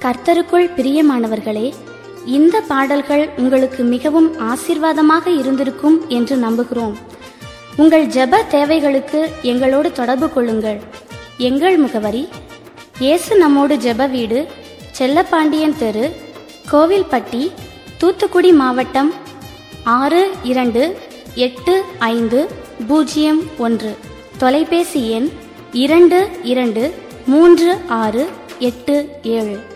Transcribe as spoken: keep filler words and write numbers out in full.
கர்த்தருக்குள் பிரியமானவர்களே, இந்த பாடல்கள் உங்களுக்கு மிகவும் ஆசீர்வாதமாக இருந்திருக்கும் என்று நம்புகிறோம். உங்கள் ஜெப தேவைகளுக்கு எங்களோடு தொடர்பு கொள்ளுங்கள். எங்கள் முகவரி: இயேசு நம்மோடு ஜெப வீடு, செல்லப்பாண்டியன் தெரு, கோவில்பட்டி, தூத்துக்குடி மாவட்டம் ஆறு இரண்டு எட்டு ஐந்து பூஜ்ஜியம் ஒன்று. தொலைபேசி எண் இரண்டு இரண்டு மூன்று ஆறு எட்டு ஏழு.